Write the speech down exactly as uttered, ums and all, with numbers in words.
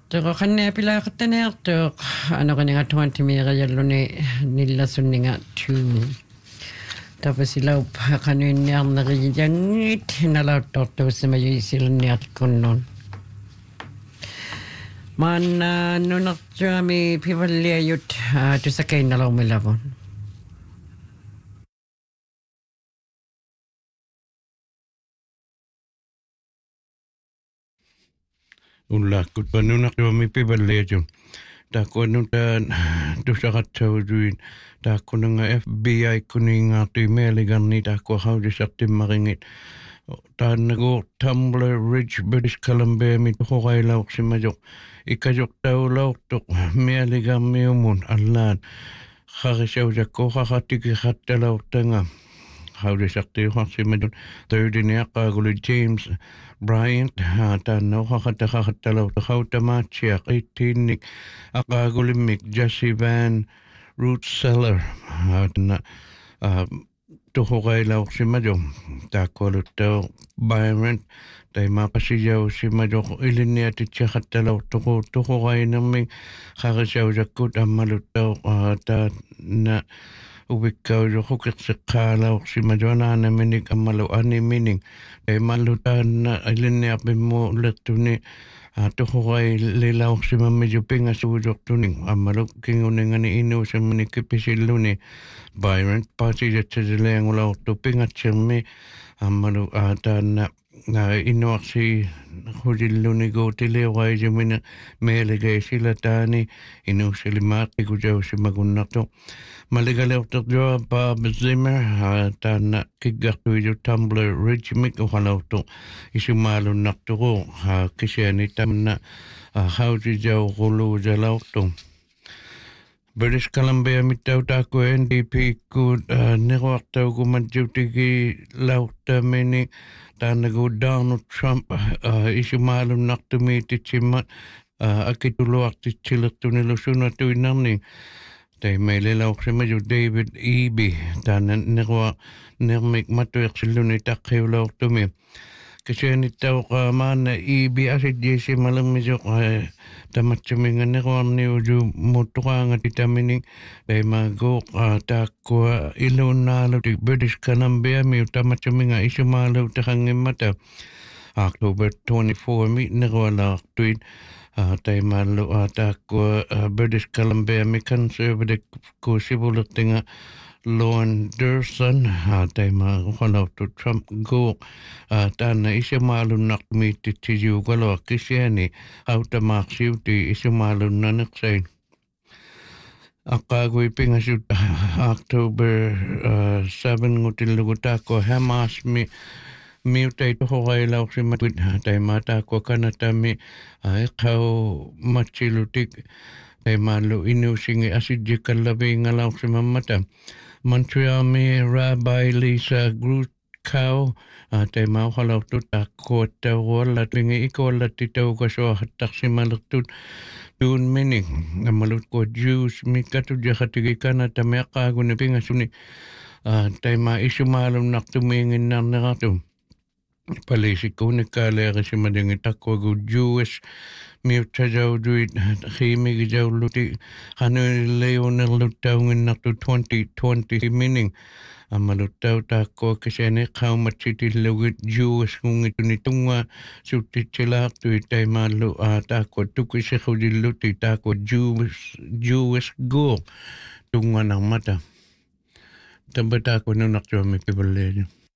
Toqannia pilaqattaneertuq anoqaniga twenty-miiqayalluni nillassunninga two tapasilau qanuinniarnerigiangit nalauttortuussimayuisilunniartikkunnun maanna nunertuami pivalliayut tusakainnalaumilavun Ullakkut panunaqtuami pivalliajun taakkuannutaan tusaqatsauduin taakkunanga F B I kuningaartui meeligarni taakkuaqaudisartimmaringit taannaguur Tumbler Ridge British Columbia mi tuqoqailauqsimajoq ikkajoqtaulaortoq meeligarmiumun allaan qarisaujakkoqaqatikiqattalaortanga qaudisartiuqarsimadun third-niaqqaaguli James Bryant taannoqaqataqaqattalaortaqautamaatiaq eighteen-nik aqaagulimmik Jesse Van Rootseller taanna tuqoqailauqsimajoq taakkualuttao Byron taimaqasijaussimajoq ilinniatitsiaqattalaortoqu tuqoqainermik qarisaujakkut ammaluttao taanna uvikkaujoqukirseqqaalauqsimajonaanaminik ammalu animining taimallutaan ilinniarpimmu lertuni tuqoqaililauqsimammiju pingasuujoqtuning ammalu kinguningani inuusammini kipisilluni Byron paasijatsasilangulaortu pingatsirmi ammalu taanna inuarsi hujillunigu tiliuqaijumina meeligaissilataani inuussilimaaqtikujaussimagunnartu Maligaleortorjua Bob Zimmer taanna kiggartuiju Tumbler Ridge mik uqalaortu isumaalunnartuqu kisiani tamna hausijauquluusalaortu British Columbia mittautaakku N D P kuut neruartaukumatjutigi laurtamini taannagu Donald Trump isumaalunnartumi titsimmat akituluartitsilertunilusunatuinarni taimaililauqsimaju David Eby taanna nerua nermik matuiqsilluni taqqiulaortumi kisianittauqa maana Eby asitjiisimalermisoq tamatsaminga neruarniuju muttuqaangatitamining taimaaguuq taakkua iluunnaaluti British Columbia miu tamatsaminga isumaalu taqangimmata October twenty-fourth mi nerualaartuit taimallu taakkua British Columbia mi conservative ku sivulertinga Launderson taima uqalaortu Trump guuq taanna isumaalunnartumi titsijuuqaloa kisiani autamaaqsiuti isumaalunnaneqsain aqqaagui pingasut October seventh ngutillugu taakkua Hamas mi miutai tuqoqailauqsimatut taima taakkua kanatami iqau matsilutik taimaallu inuusingi asitjikallavingalaorsimammata Montreal Mayor Rabbi Lisa Grutkow taima uqalaortu taakkuattauruallatvingi ikuallattitauqasuaqattaqsimalertut tuun mining ammalutqua Jews mikkatujaqatigi kanatami aqqaaguni pingasuni taima isumaalunnartumiinginnarneratu Palisikkunikkaaleerisimadingi takkuagu Jewish miutajauduit xiimigijauluti qanuilleiunerluttaunginnartu twenty twenty mining ammaluttau taakkua kisiani qaumatsitillugit Jewish kungituni tunga suttitsilaartui taimaallu taakkua tukisiqujilluti taakkua Jewish Jewish guuq tunganarmata tamba taakkua nunartuami pivalleeju